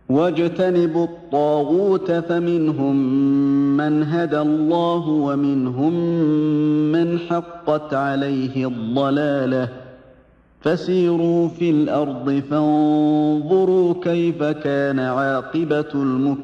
وَاجْتَنِبُوا الطَّاغُوتَ فَمِنْهُم مَّنْ هَدَى اللَّهُ وَمِنْهُم مَّنْ حَقَّتْ عَلَيْهِ الضَّلَالَةُ ۚ فَسِيرُوا فِي الْأَرْضِ فَانظُرُوا كَيْفَ كَانَ عَاقِبَةُ الْمُكَذِّبِينَ